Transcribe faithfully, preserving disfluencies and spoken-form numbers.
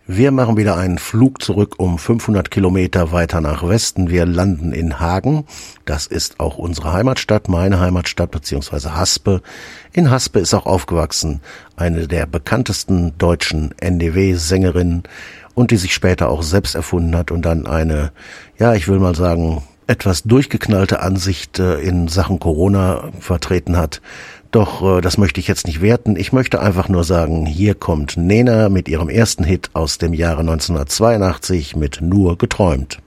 Wir machen wieder einen Flug zurück um fünfhundert Kilometer weiter nach Westen. Wir landen in Hagen. Das ist auch unsere Heimatstadt, meine Heimatstadt beziehungsweise Haspe. In Haspe ist auch aufgewachsen eine der bekanntesten deutschen N D W-Sängerinnen und die sich später auch selbst erfunden hat und dann eine, ja, ich will mal sagen, etwas durchgeknallte Ansicht in Sachen Corona vertreten hat. Doch das möchte ich jetzt nicht werten. Ich möchte einfach nur sagen, hier kommt Nena mit ihrem ersten Hit aus dem Jahre neunzehnhundertzweiundachtzig mit Nur geträumt.